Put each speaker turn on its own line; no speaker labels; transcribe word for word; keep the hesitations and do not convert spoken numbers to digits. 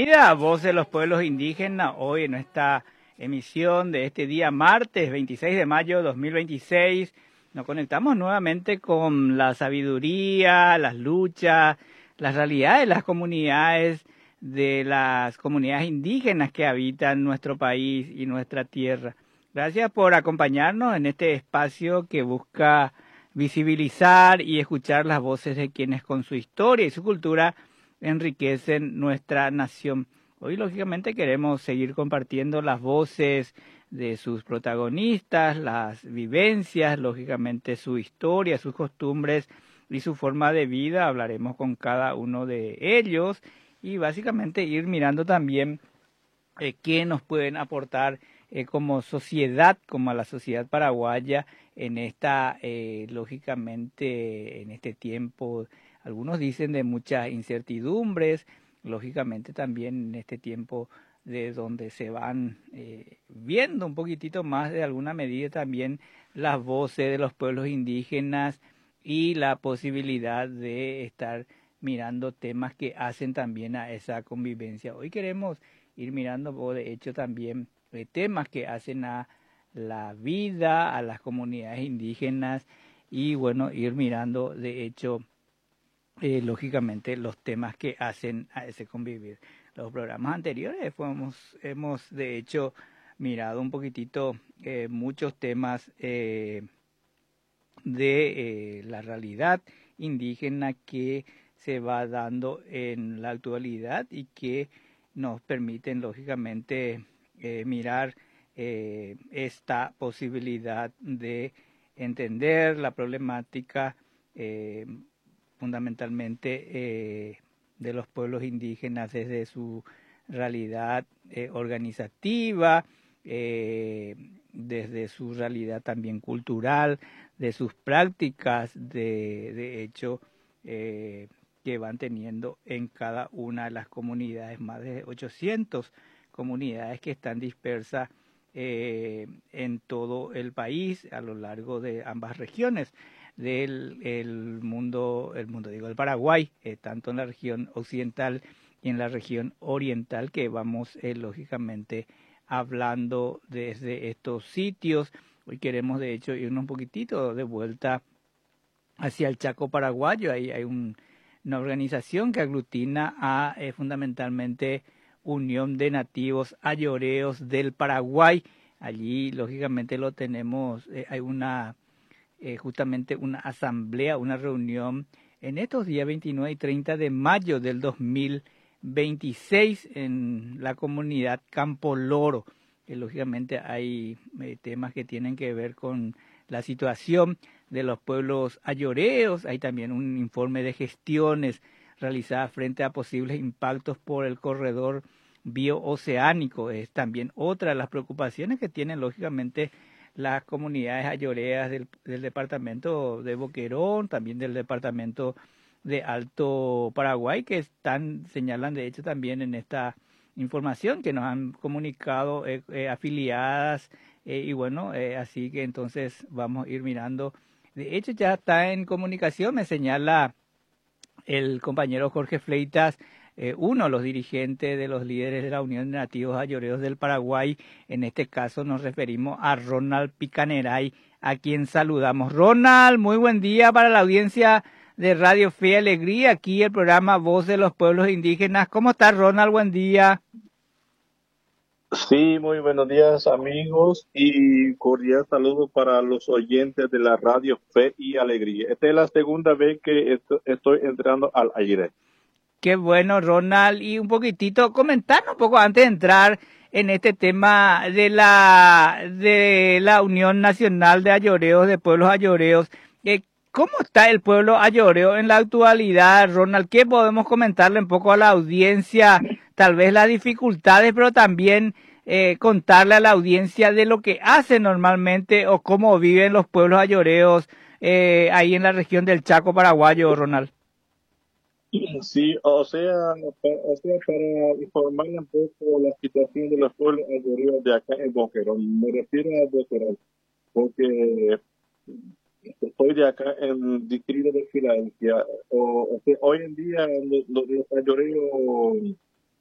bienvenida a Voz de los Pueblos Indígenas, hoy en esta emisión de este día martes veintiséis de mayo de dos mil veintiséis. Nos conectamos nuevamente con la sabiduría, las luchas, las realidades de las comunidades, de las comunidades indígenas que habitan nuestro país y nuestra tierra. Gracias por acompañarnos en este espacio que busca visibilizar y escuchar las voces de quienes con su historia y su cultura enriquecen nuestra nación. Hoy, lógicamente, queremos seguir compartiendo las voces de sus protagonistas, las vivencias, lógicamente su historia, sus costumbres y su forma de vida. Hablaremos con cada uno de ellos y básicamente ir mirando también eh, qué nos pueden aportar eh, como sociedad, como a la sociedad paraguaya en esta, eh, lógicamente, en este tiempo. Algunos dicen de muchas incertidumbres, lógicamente también en este tiempo de donde se van eh, viendo un poquitito más de alguna medida también las voces de los pueblos indígenas y la posibilidad de estar mirando temas que hacen también a esa convivencia. Hoy queremos ir mirando, de hecho, también eh, temas que hacen a la vida, a las comunidades indígenas y, bueno, ir mirando, de hecho, Eh, lógicamente los temas que hacen a ese convivir. Los programas anteriores hemos, hemos de hecho mirado un poquitito eh, muchos temas eh, de eh, la realidad indígena que se va dando en la actualidad y que nos permiten lógicamente eh, mirar eh, esta posibilidad de entender la problemática eh, fundamentalmente eh, de los pueblos indígenas desde su realidad eh, organizativa, eh, desde su realidad también cultural, de sus prácticas de, de hecho eh, que van teniendo en cada una de las comunidades, más de ochocientas comunidades que están dispersas eh, en todo el país a lo largo de ambas regiones del el mundo, el mundo digo, el Paraguay, eh, tanto en la región occidental y en la región oriental, que vamos eh, lógicamente hablando desde estos sitios. Hoy queremos de hecho irnos un poquitito de vuelta hacia el Chaco paraguayo. Ahí hay un, una organización que aglutina a eh, fundamentalmente Unión de Nativos Ayoreos del Paraguay. Allí lógicamente lo tenemos, eh, hay una Eh, justamente una asamblea, una reunión en estos días veintinueve y treinta de mayo del dos mil veintiséis en la comunidad Campo Loro. Eh, lógicamente hay eh, temas que tienen que ver con la situación de los pueblos ayoreos. Hay también un informe de gestiones realizadas frente a posibles impactos por el corredor biooceánico. Es también otra de las preocupaciones que tienen lógicamente las comunidades ayoreas del, del departamento de Boquerón, también del departamento de Alto Paraguay, que están, señalan de hecho también en esta información que nos han comunicado eh, eh, afiliadas eh, y bueno, eh, así que entonces vamos a ir mirando. De hecho ya está en comunicación, me señala el compañero Jorge Fleitas, eh, uno de los dirigentes de los líderes de la Unión de Nativos Ayoreos del Paraguay. En este caso nos referimos a Ronald Picaneray, a quien saludamos. Ronald, muy buen día para la audiencia de Radio Fe y Alegría, aquí el programa Voz de los Pueblos Indígenas. ¿Cómo estás, Ronald? Buen día.
Sí, muy buenos días amigos y cordial saludo para los oyentes de la radio Fe y Alegría. Esta es la segunda vez que esto- estoy entrando al aire.
Qué bueno, Ronald. Y un poquitito, comentar un poco antes de entrar en este tema de la de la Unión Nacional de Ayoreos, de Pueblos Ayoreos. Eh, ¿Cómo está el pueblo ayoreo en la actualidad, Ronald? ¿Qué podemos comentarle un poco a la audiencia? Tal vez las dificultades, pero también eh, contarle a la audiencia de lo que hace normalmente o cómo viven los pueblos ayoreos eh, ahí en la región del Chaco paraguayo, Ronald.
Sí, o sea, pa- o sea, para informarle un poco la situación de los pueblos ayoreos de acá en Boquerón, me refiero a Boquerón, porque estoy de acá en el distrito de Filadelfia. O, o sea, hoy en día los, los, los ayoreos